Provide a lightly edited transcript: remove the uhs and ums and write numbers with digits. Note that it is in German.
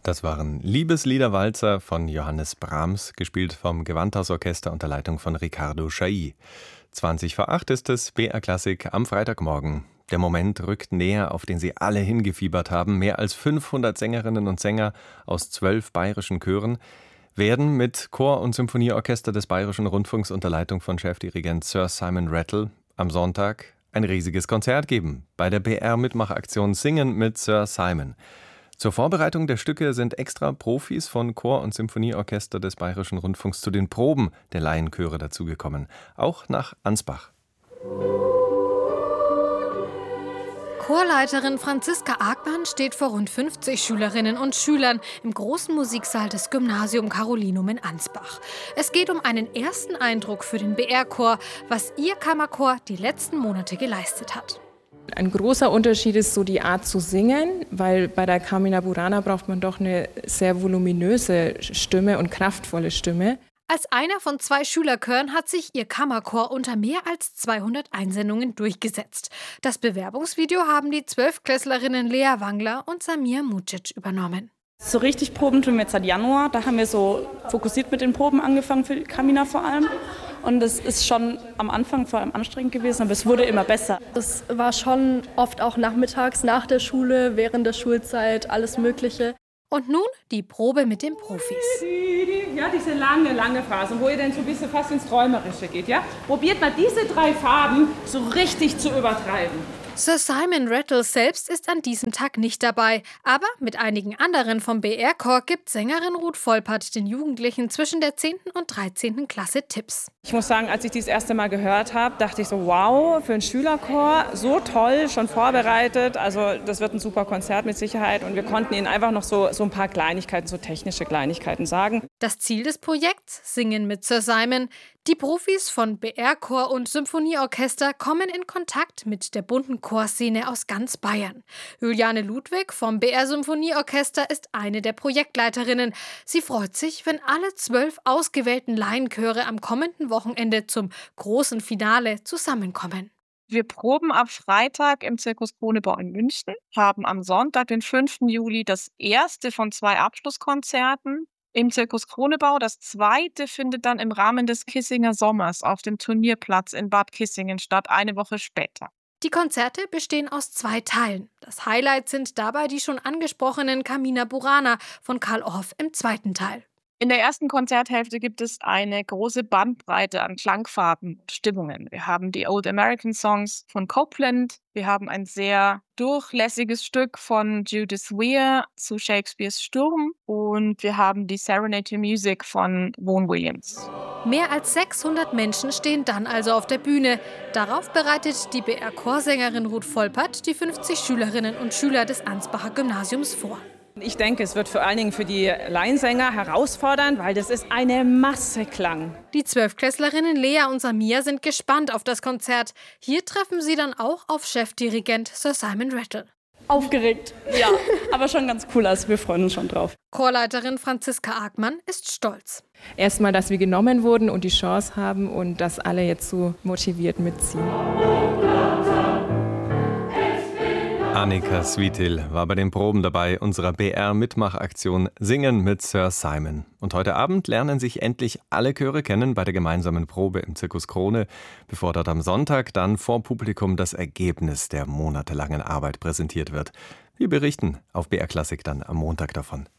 Das waren Liebesliederwalzer von Johannes Brahms, gespielt vom Gewandhausorchester unter Leitung von Ricardo Chailly. 20 vor 8 ist es, BR Klassik am Freitagmorgen. Der Moment rückt näher, auf den Sie alle hingefiebert haben. Mehr als 500 Sängerinnen und Sänger aus 12 bayerischen Chören werden mit Chor- und Symphonieorchester des Bayerischen Rundfunks unter Leitung von Chefdirigent Sir Simon Rattle am Sonntag ein riesiges Konzert geben. Bei der BR-Mitmachaktion Singen mit Sir Simon. Zur Vorbereitung der Stücke sind extra Profis von Chor- und Symphonieorchester des Bayerischen Rundfunks zu den Proben der Laienchöre dazugekommen. Auch nach Ansbach. Chorleiterin Franziska Agmann steht vor rund 50 Schülerinnen und Schülern im großen Musiksaal des Gymnasium Carolinum in Ansbach. Es geht um einen ersten Eindruck für den BR-Chor, was ihr Kammerchor die letzten Monate geleistet hat. Ein großer Unterschied ist so die Art zu singen, weil bei der Carmina Burana braucht man doch eine sehr voluminöse Stimme und kraftvolle Stimme. Als einer von 2 Schülerchören hat sich ihr Kammerchor unter mehr als 200 Einsendungen durchgesetzt. Das Bewerbungsvideo haben die 12-Klässlerinnen Lea Wangler und Samir Mucic übernommen. So richtig Proben tun wir jetzt seit Januar. Da haben wir so fokussiert mit den Proben angefangen, für Carmina vor allem. Und es ist schon am Anfang vor allem anstrengend gewesen, aber es wurde immer besser. Das war schon oft auch nachmittags, nach der Schule, während der Schulzeit, alles Mögliche. Und nun die Probe mit den Profis. Ja, diese lange Phase, wo ihr dann so ein bisschen fast ins Träumerische geht. Ja? Probiert mal diese 3 Farben so richtig zu übertreiben. Sir Simon Rattle selbst ist an diesem Tag nicht dabei, aber mit einigen anderen vom BR-Chor gibt Sängerin Ruth Volpert den Jugendlichen zwischen der 10. und 13. Klasse Tipps. Ich muss sagen, als ich das erste Mal gehört habe, dachte ich so, wow, für einen Schülerchor, so toll, schon vorbereitet. Also das wird ein super Konzert mit Sicherheit und wir konnten ihnen einfach noch so ein paar Kleinigkeiten, so technische Kleinigkeiten sagen. Das Ziel des Projekts, Singen mit Sir Simon. Die Profis von BR-Chor und Symphonieorchester kommen in Kontakt mit der bunten Chorszene aus ganz Bayern. Juliane Ludwig vom BR-Symphonieorchester ist eine der Projektleiterinnen. Sie freut sich, wenn alle 12 ausgewählten Laienchöre am kommenden Wochenende zum großen Finale zusammenkommen. Wir proben ab Freitag im Zirkus Kronebau in München, haben am Sonntag, den 5. Juli, das erste von 2 Abschlusskonzerten im Zirkus Kronebau. Das zweite findet dann im Rahmen des Kissinger Sommers auf dem Turnierplatz in Bad Kissingen statt, eine Woche später. Die Konzerte bestehen aus 2 Teilen. Das Highlight sind dabei die schon angesprochenen Carmina Burana von Carl Orff im 2. Teil. In der ersten Konzerthälfte gibt es eine große Bandbreite an Klangfarben und Stimmungen. Wir haben die Old American Songs von Copland, wir haben ein sehr durchlässiges Stück von Judith Weir zu Shakespeares Sturm und wir haben die Serenade to Music von Vaughan Williams. Mehr als 600 Menschen stehen dann also auf der Bühne. Darauf bereitet die BR-Chorsängerin Ruth Volpert die 50 Schülerinnen und Schüler des Ansbacher Gymnasiums vor. Ich denke, es wird vor allen Dingen für die Laiensänger herausfordernd, weil das ist eine Masse Klang. Die 12-Klässlerinnen Lea und Samir sind gespannt auf das Konzert. Hier treffen sie dann auch auf Chefdirigent Sir Simon Rattle. Aufgeregt, ja, aber schon ganz cool, also wir freuen uns schon drauf. Chorleiterin Franziska Agmann ist stolz. Erstmal, dass wir genommen wurden und die Chance haben und dass alle jetzt so motiviert mitziehen. Annika Svitil war bei den Proben dabei unserer BR-Mitmachaktion Singen mit Sir Simon. Und heute Abend lernen sich endlich alle Chöre kennen bei der gemeinsamen Probe im Zirkus Krone, bevor dort am Sonntag dann vor Publikum das Ergebnis der monatelangen Arbeit präsentiert wird. Wir berichten auf BR Klassik dann am Montag davon.